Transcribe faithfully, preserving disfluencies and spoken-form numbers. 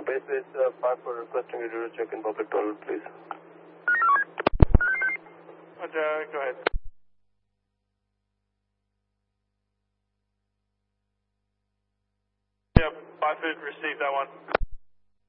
base base uh, park for requesting you to check in public toilet, please. Roger, go ahead. Yeah, five foot, received that one.